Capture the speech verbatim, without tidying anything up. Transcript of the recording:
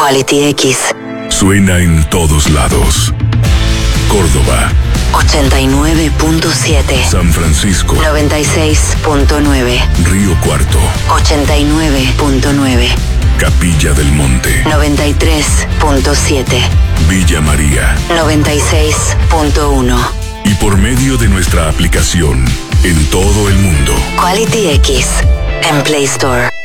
Quality X. Suena en todos lados. Córdoba. ochenta y nueve punto siete. San Francisco. noventa y seis punto nueve. Río Cuarto. ochenta y nueve punto nueve. Capilla del Monte. noventa y tres punto siete. Villa María. noventa y seis punto uno. Y por medio de nuestra aplicación, en todo el mundo. Quality X en Play Store.